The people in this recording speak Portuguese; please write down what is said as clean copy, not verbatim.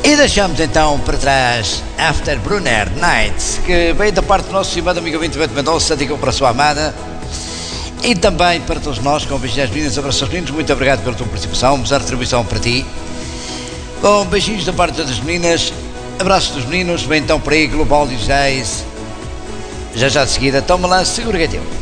E deixamos então para trás After Brunner Nights, que veio da parte do nosso estimado amigo ouvinte Beto Mendonça, dedicou para a sua amada. E também para todos nós, com beijinhos às meninas, abraços aos meninos, muito obrigado pela tua participação, vamos dar retribuição para ti. Com beijinhos da parte das meninas, abraços dos meninos, vem então por aí Global DJs. Já de seguida, toma lá, segura que é teu.